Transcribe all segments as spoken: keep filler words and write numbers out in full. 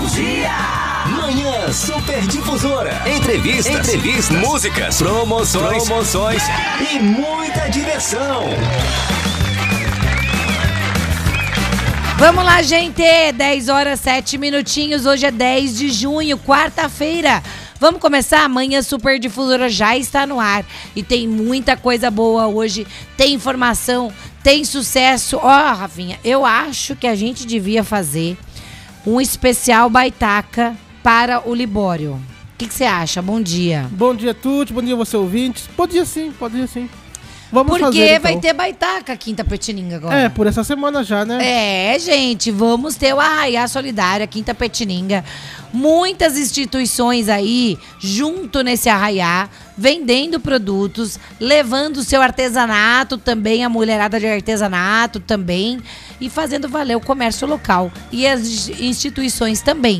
dia! Manhã Super Difusora. Entrevistas, Entrevistas, músicas, promoções, promoções e muita diversão. Vamos lá, gente! dez horas, sete minutinhos. Hoje é dez de junho, quarta-feira. Vamos começar? Amanhã Super Difusora já está no ar. E tem muita coisa boa hoje. Tem informação, tem sucesso. Ó, oh, Rafinha, eu acho que a gente devia fazer um especial Baitaca para o Libório. O que você acha? Bom dia. Bom dia, Tuti. Bom dia, você ouvintes. Podia sim, podia sim. Vamos Porque fazer, então. vai ter Baitaca aqui em Tapetininga agora. É, por essa semana já, né? É, gente, vamos ter o Arraiá Solidário aqui em Tapetininga. Muitas instituições aí, junto nesse Arraiá, vendendo produtos, levando o seu artesanato também, a mulherada de artesanato também, e fazendo valer o comércio local. E as instituições também.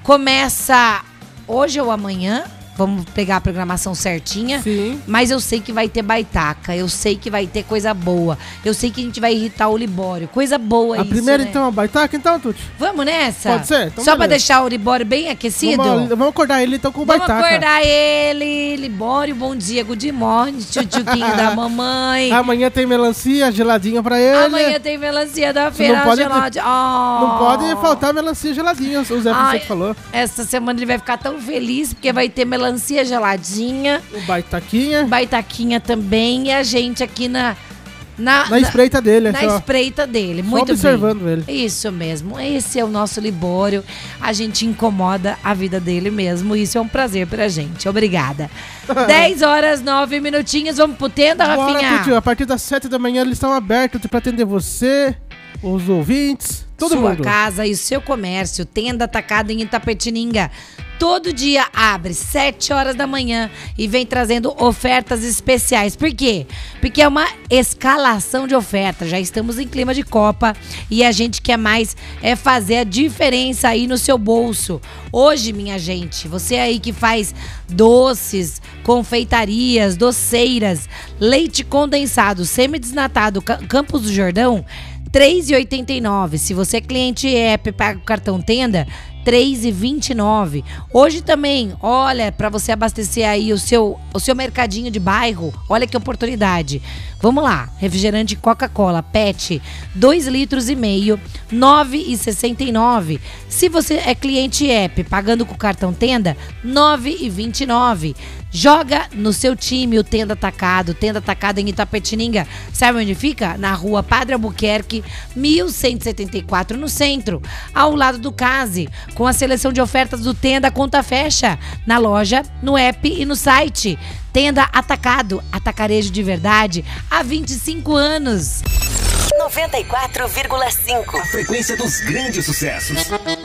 Começa hoje ou amanhã. Vamos pegar a programação certinha. Sim. Mas eu sei que vai ter Baitaca. Eu sei que vai ter coisa boa. Eu sei que a gente vai irritar o Libório. Coisa boa a isso, primeira, né? então, a Baitaca, então, Tuti? Vamos nessa? Pode ser? Então, Só beleza. pra deixar o Libório bem aquecido? Vamos, vamos acordar ele, então, com o Vamos Baitaca. acordar ele. Libório, bom dia. Good morning, tchutchuquinho da mamãe. Amanhã tem melancia geladinha pra ele. Amanhã tem melancia da Você feira não pode- geladinha. Oh. Não pode faltar melancia geladinha, o Zé Ai, Vicente falou. Essa semana ele vai ficar tão feliz porque vai ter melancia geladinha. O Baitaquinha. Baitaquinha também e a gente aqui na na, Na espreita dele, é na só. espreita dele. Só Muito observando bem. ele. Isso mesmo. Esse é o nosso Libório. A gente incomoda a vida dele mesmo. Isso é um prazer pra gente. Obrigada. dez horas, nove minutinhos. Vamos pro tenda, Bora, Rafinha? Tuti, a partir das sete da manhã eles estão abertos pra atender você, os ouvintes, todo Sua mundo. casa e o seu comércio. Tenda atacada em Itapetininga. Todo dia abre sete horas da manhã e vem trazendo ofertas especiais. Por quê? Porque é uma escalação de ofertas. Já estamos em clima de Copa e a gente quer mais é fazer a diferença aí no seu bolso. Hoje, minha gente, você aí que faz doces, confeitarias, doceiras, leite condensado, semidesnatado, Campos do Jordão, três reais e oitenta e nove centavos. Se você é cliente app, paga o cartão Tenda, três reais e vinte e nove centavos. Hoje também, olha, para você abastecer aí o seu, o seu mercadinho de bairro, olha que oportunidade. Vamos lá, refrigerante Coca-Cola, Pet, dois litros e meio, nove reais e sessenta e nove centavos. Se você é cliente app, pagando com o cartão Tenda, nove reais e vinte e nove centavos. Joga no seu time o Tenda Atacado, Tenda Atacado em Itapetininga. Sabe onde fica? Na rua Padre Albuquerque, mil cento e setenta e quatro, no centro, ao lado do Case. Com a seleção de ofertas do Tenda, a conta fecha na loja, no app e no site. Tenda Atacado, atacarejo de verdade, há vinte e cinco anos. noventa e quatro vírgula cinco. A frequência dos grandes sucessos.